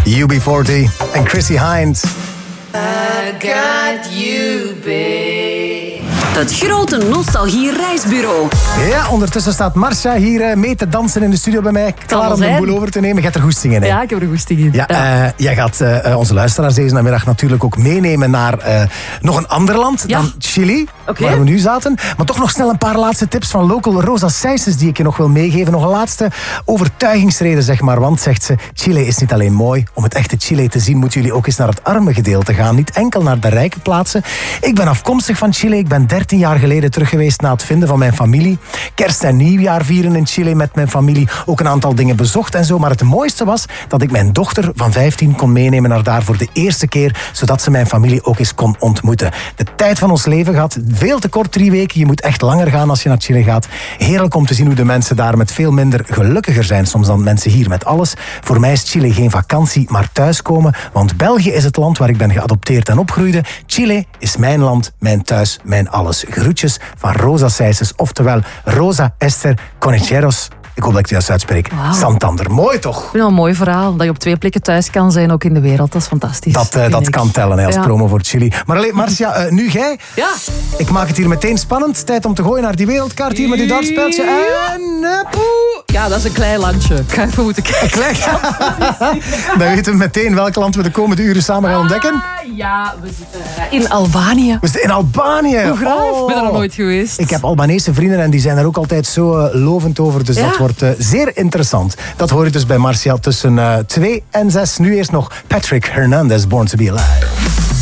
UB40 en Chrissy Hynde. I got you, babe. Het grote nostalgie-reisbureau. Ja, ondertussen staat Marcia hier mee te dansen in de studio bij mij. Klaar om de boel over te nemen. Je hebt er goesting in, hè? Ja, ik heb er goesting in. Ja, jij gaat onze luisteraars deze namiddag natuurlijk ook meenemen naar nog een ander land dan Chili, waar we nu zaten. Maar toch nog snel een paar laatste tips van local Rosa Seises die ik je nog wil meegeven. Nog een laatste overtuigingsreden, zeg maar. Want, zegt ze, Chile is niet alleen mooi. Om het echte Chile te zien moeten jullie ook eens naar het arme gedeelte gaan. Niet enkel naar de rijke plaatsen. Ik ben afkomstig van Chile. Ik ben 13 jaar geleden terug geweest na het vinden van mijn familie. Kerst en nieuwjaar vieren in Chile met mijn familie. Ook een aantal dingen bezocht en zo. Maar het mooiste was dat ik mijn dochter van 15 kon meenemen naar daar voor de eerste keer, zodat ze mijn familie ook eens kon ontmoeten. De tijd van ons leven gehad. Veel te kort, 3 weken. Je moet echt langer gaan als je naar Chile gaat. Heerlijk om te zien hoe de mensen daar met veel minder gelukkiger zijn soms dan mensen hier met alles. Voor mij is Chile geen vakantie, maar thuiskomen. Want België is het land waar ik ben geadopteerd en opgroeide. Chile is mijn land, mijn thuis, mijn alles. Groetjes van Rosa Seises, oftewel Rosa Esther Concheros. Ik hoop dat ik het juist uitspreek. Wow. Santander. Mooi toch? Ik vind het een mooi verhaal. Dat je op 2 plekken thuis kan zijn, ook in de wereld. Dat is fantastisch. Dat kan tellen als promo voor Chili. Maar alleen, Marcia, nu jij. Ja. Ik maak het hier meteen spannend. Tijd om te gooien naar die wereldkaart hier met uw dartspeltje. En... Ja, dat is een klein landje. Ik ga even moeten kijken. Dan weten we meteen welk land we de komende uren samen gaan ontdekken. Ja, we zitten in Albanië. We zitten in Albanië. Hoe graag? Ik ben er nog nooit geweest. Ik heb Albanese vrienden en die zijn er ook altijd zo lovend over. Dus dat wordt zeer interessant. Dat hoor je dus bij Marcia tussen 2 en 6. Nu eerst nog Patrick Hernandez, Born to be Alive.